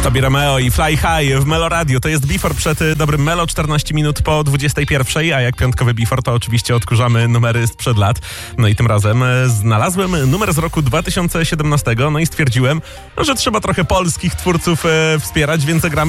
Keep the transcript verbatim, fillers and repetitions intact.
Tobi Romeo i Fly High w Melo Radio. To jest Before przed dobrym Melo, czternaście minut po dwudziestej pierwszej, a jak piątkowy Before to oczywiście odkurzamy numery sprzed lat. No i tym razem znalazłem numer z roku dwa tysiące siedemnastego, no i stwierdziłem, że trzeba trochę polskich twórców e, wspierać, więc zagramy